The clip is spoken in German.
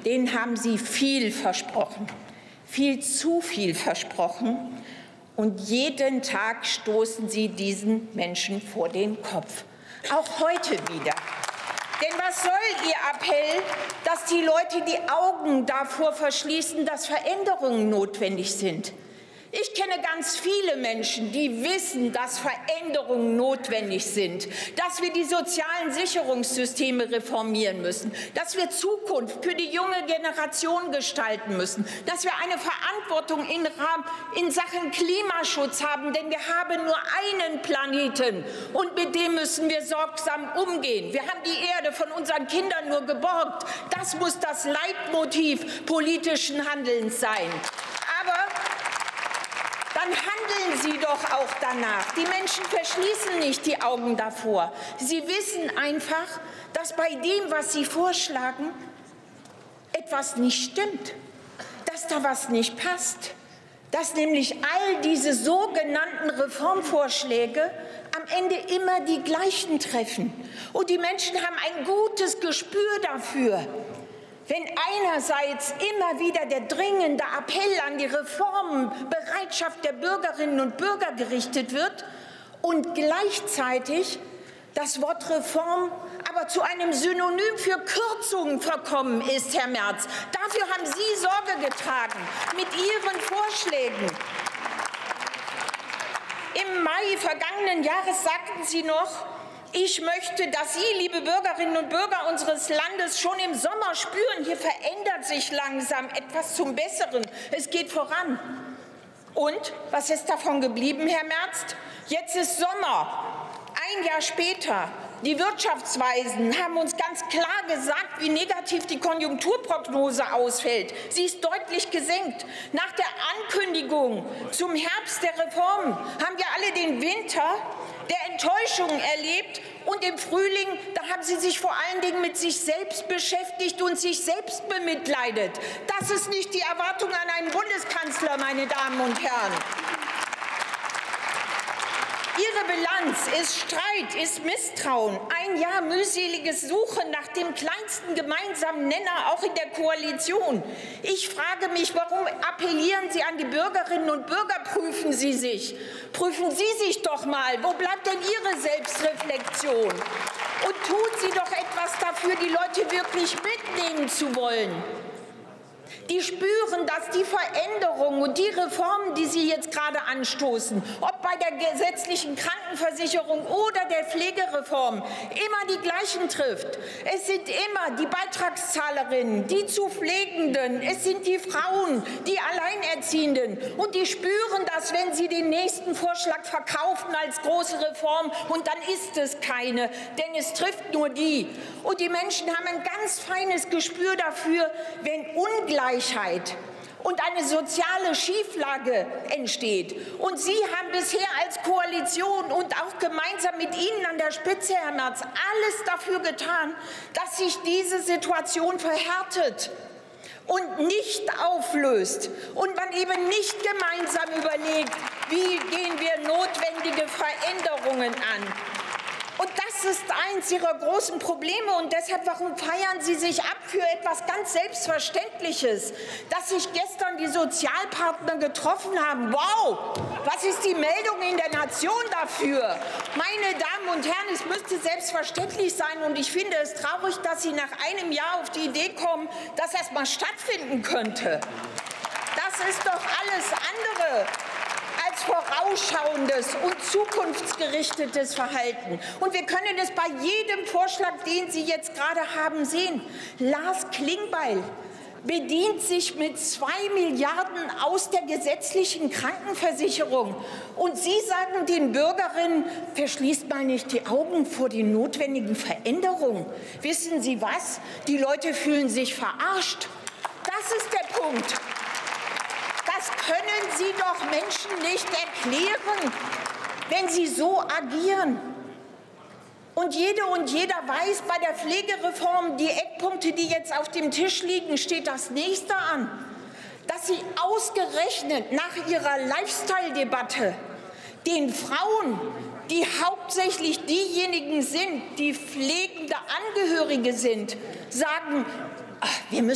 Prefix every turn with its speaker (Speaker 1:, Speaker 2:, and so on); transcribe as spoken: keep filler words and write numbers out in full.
Speaker 1: denen haben Sie viel versprochen, viel zu viel versprochen. Und jeden Tag stoßen Sie diesen Menschen vor den Kopf, auch heute wieder. Denn was soll Ihr Appell, dass die Leute die Augen davor verschließen, dass Veränderungen notwendig sind? Ich kenne ganz viele Menschen, die wissen, dass Veränderungen notwendig sind, dass wir die sozialen Sicherungssysteme reformieren müssen, dass wir Zukunft für die junge Generation gestalten müssen, dass wir eine Verantwortung in, in Sachen Klimaschutz haben, denn wir haben nur einen Planeten und mit dem müssen wir sorgsam umgehen. Wir haben die Erde von unseren Kindern nur geborgt. Das muss das Leitmotiv politischen Handelns sein. Aber dann handeln Sie doch auch danach. Die Menschen verschließen nicht die Augen davor. Sie wissen einfach, dass bei dem, was Sie vorschlagen, etwas nicht stimmt, dass da was nicht passt, dass nämlich all diese sogenannten Reformvorschläge am Ende immer die gleichen treffen. Und die Menschen haben ein gutes Gespür dafür. Wenn einerseits immer wieder der dringende Appell an die Reformbereitschaft der Bürgerinnen und Bürger gerichtet wird und gleichzeitig das Wort Reform aber zu einem Synonym für Kürzungen verkommen ist, Herr Merz. Dafür haben Sie Sorge getragen mit Ihren Vorschlägen. Im Mai vergangenen Jahres sagten Sie noch, ich möchte, dass Sie, liebe Bürgerinnen und Bürger unseres Landes, schon im Sommer spüren, hier verändert sich langsam etwas zum Besseren. Es geht voran. Und was ist davon geblieben, Herr Merz? Jetzt ist Sommer, ein Jahr später. Die Wirtschaftsweisen haben uns ganz klar gesagt, wie negativ die Konjunkturprognose ausfällt. Sie ist deutlich gesenkt. Nach der Ankündigung zum Herbst der Reformen haben wir alle den Winter der Enttäuschung erlebt. Und im Frühling, da haben Sie sich vor allen Dingen mit sich selbst beschäftigt und sich selbst bemitleidet. Das ist nicht die Erwartung an einen Bundeskanzler, meine Damen und Herren. Ihre Bilanz ist Streit, ist Misstrauen, ein Jahr mühseliges Suchen nach dem kleinsten gemeinsamen Nenner, auch in der Koalition. Ich frage mich, warum appellieren Sie an die Bürgerinnen und Bürger? Prüfen Sie sich. Prüfen Sie sich doch mal. Wo bleibt denn Ihre Selbstreflexion? Und tun Sie doch etwas dafür, die Leute wirklich mitnehmen zu wollen. Die spüren, dass die Veränderungen und die Reformen, die Sie jetzt gerade anstoßen, ob bei der gesetzlichen Krankenversicherung oder der Pflegereform, immer die gleichen trifft. Es sind immer die Beitragszahlerinnen, die zu Pflegenden, es sind die Frauen, die Alleinerziehenden. Und die spüren das, wenn Sie den nächsten Vorschlag verkaufen als große Reform. Und dann ist es keine, denn es trifft nur die. Und die Menschen haben ein ganz feines Gespür dafür, wenn Ungleichheit und eine soziale Schieflage entsteht. Und Sie haben bisher als Koalition und auch gemeinsam mit Ihnen an der Spitze, Herr Merz, alles dafür getan, dass sich diese Situation verhärtet und nicht auflöst und man eben nicht gemeinsam überlegt, wie gehen wir notwendige Veränderungen an. Und das ist eins Ihrer großen Probleme. Und deshalb, warum feiern Sie sich ab für etwas ganz Selbstverständliches, dass sich gestern die Sozialpartner getroffen haben? Wow, was ist die Meldung in der Nation dafür? Meine Damen und Herren, es müsste selbstverständlich sein. Und ich finde es traurig, dass Sie nach einem Jahr auf die Idee kommen, dass das mal stattfinden könnte. Das ist doch alles andere als vorausschauendes und zukunftsgerichtetes Verhalten. Und wir können es bei jedem Vorschlag, den Sie jetzt gerade haben, sehen. Lars Klingbeil bedient sich mit zwei Milliarden aus der gesetzlichen Krankenversicherung. Und Sie sagen den Bürgerinnen, verschließt mal nicht die Augen vor den notwendigen Veränderungen. Wissen Sie was? Die Leute fühlen sich verarscht. Das ist der Punkt. Das können Sie doch Menschen nicht erklären, wenn Sie so agieren. Und jede und jeder weiß, bei der Pflegereform, die Eckpunkte, die jetzt auf dem Tisch liegen, steht das nächste an, dass Sie ausgerechnet nach Ihrer Lifestyle-Debatte den Frauen, die hauptsächlich diejenigen sind, die pflegende Angehörige sind, sagen, ach, wir müssen